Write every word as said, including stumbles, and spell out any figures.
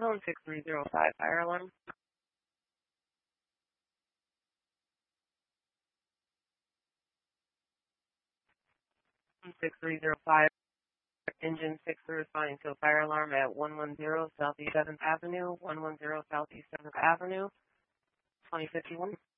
Zone six three zero five, fire alarm. six three zero five, engine six responding to a fire alarm at one one zero Southeast seventh Avenue, one one zero Southeast seventh Avenue, twenty fifty-one.